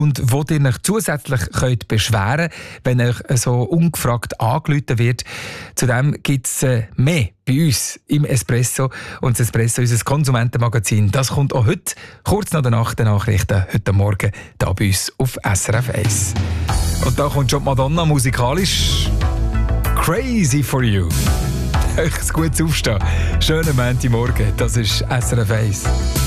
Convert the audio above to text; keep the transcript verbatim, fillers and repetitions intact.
und wo ihr euch zusätzlich könnt beschweren könnt, wenn euch so ungefragt angerufen wird. Zudem gibt es äh, mehr bei uns im Espresso. Und das Espresso, unser Konsumentenmagazin, das kommt auch heute, kurz nach der Nacht der Nachrichten, heute Morgen, hier bei uns auf S R F eins. Und da kommt schon Madonna musikalisch. Crazy for you. Euch ein gutes Aufstehen. Schönen Montagmorgen, das ist S R F eins.